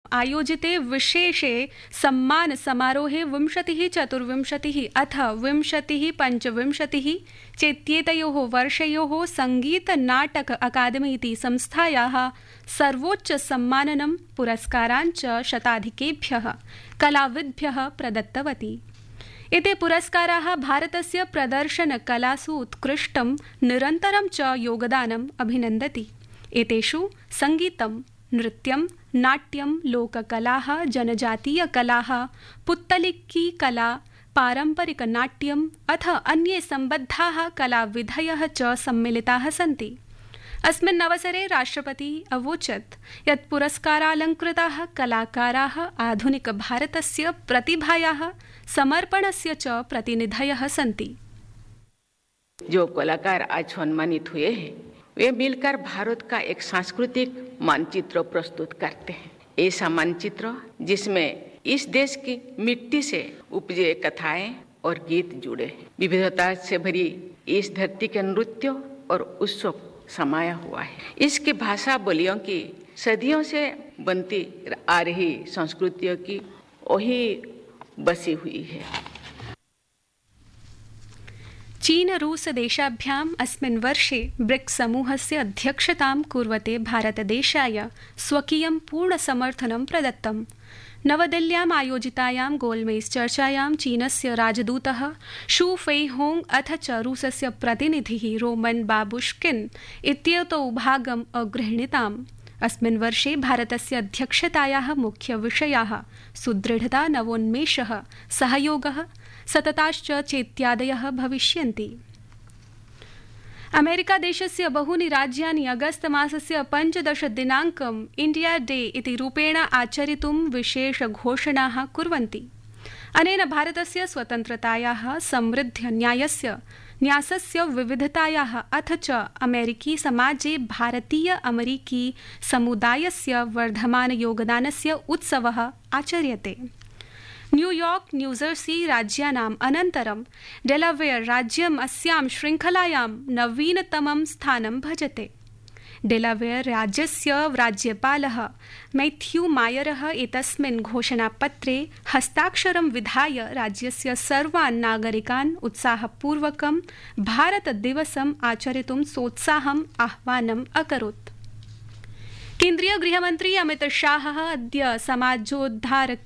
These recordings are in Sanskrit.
आयोजिते विशेषे सम्मान समारोहे 20-24 अथ 20-25 चेत्येतयोः वर्षयोः संगीत नाटक अकादमी इति संस्थायाः सर्वोच्च सम्माननं पुरस्काराञ्च शताधिकेभ्यः कलाविद्भ्यः प्रदत्तवती। एते पुरस्काराः भारतस्य प्रदर्शनकलासु उत्कृष्टं निरन्तरं च योगदानम् अभिनन्दति। एतेषु सङ्गीतं, नृत्यं, नाट्यं, लोककलाः, जनजातीयकलाः, पुत्तलिकीकला, पारम्परिकनाट्यम् अथ अन्ये सम्बद्धाः कलाविधयः च सम्मिलिताः सन्ति। अस्मिन् अवसरे राष्ट्रपतिः अवोचत् यत् पुरस्कारालङ्कृताः कलाकाराः आधुनिकभारतस्य प्रतिभायाः समर्पणस्य च प्रतिनिधयः सन्ति। जो कलाकार आज सम्मानित हुए हैं वे मिलकर भारत का एक सांस्कृतिक मानचित्र प्रस्तुत करते हैं। ऐसा मानचित्र जिसमें इस देश की मिट्टी से उपजे कथाएं और गीत जुड़े, विविधता से भरी इस धरती के नृत्य और उत्सव समाया हुआ है। इसकी भाषा बोलियों की सदियों से बनती आ रही संस्कृतियों की वही बसी हुई है। चीन रूस देशाभ्याम् अस्मिन् वर्षे ब्रिक्स समूहस्य अध्यक्षतां कुर्वते भारतदेशाय स्वकीयं पूर्णसमर्थनं प्रदत्तम्। नवदिल्ल्याम् आयोजितायां गोलमेज चर्चायां चीनस्य राजदूतः शू फेइहोंग अथ च रूसस्य प्रतिनिधिः रोमन बाबुश्किन इत्येतौ भागम् अगृह्णीताम्। अस्मिन् वर्षे भारतस्य अध्यक्षतायाः मुख्यविषयाः सुदृढता, नवोन्मेषः, सहयोगः, सतताश्च चेत्यादयः भविष्यन्ति। अमेरिकादेशस्य बहूनि राज्यानि अगस्त मासस्य 15 दिनाङ्कम् इंडिया डे इति रूपेण आचरितुं विशेषघोषणाः कुर्वन्ति। अनेन भारतस्य स्वतन्त्रतायाः, समृद्ध न्यासस्य विविधतायाः अथ च अमेरिकी समाजे भारतीय अमेरिकी समुदायस्य वर्धमानयोगदानस्य उत्सवः आचर्यते। न्यूयॉर्क, न्यूजर्सी राज्यानाम् अनन्तरं डेलावेयर राज्यम् अस्यां शृङ्खलायां नवीनतमं स्थानं भजते। डेलावेयर राज्यस्य राज्यपालः मैथ्यू मायरः एतस्मिन् घोषणापत्रे हस्ताक्षरं विधाय राज्यस्य सर्वान् नागरिकान् उत्साहपूर्वकं भारतदिवसम् आचरितुं सोत्साहम् आह्वानम् अकरोत्। केन्द्रीय गृहमन्त्री अमित शाहः अद्य समाजोद्धारक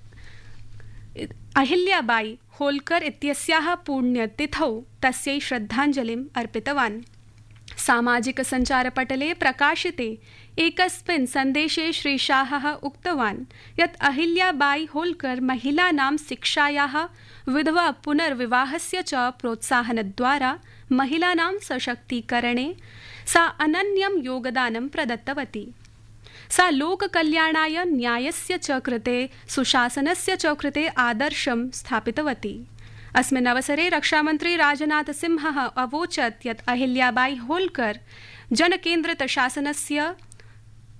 अहिल्याबाई होल्कर इत्यस्याः पुण्यतिथौ तस्यै श्रद्धाञ्जलिम् अर्पितवान्। सामाजिक सञ्चारपटले प्रकाशिते एकस्मिन् सन्देशे श्रीशाहः उक्तवान् यत् अहिल्याबाई होल्कर महिलानां शिक्षायाः, विधवा पुनर्विवाहस्य च प्रोत्साहनद्वारा महिलानां सशक्तीकरणे सा अनन्यं योगदानं प्रदत्तवती। सा लोककल्याणाय, न्यायस्य च कृते, सुशासनस्य च कृते आदर्शं स्थापितवती। अस्मिन् अवसरे रक्षामन्त्री राजनाथ सिंहः अवोचत् यत् अहिल्याबाई होल्कर जनकेन्द्रितशासनस्य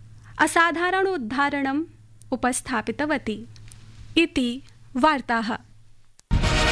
असाधारणोदाहरणम् उपस्थापितवती इति वार्ताः।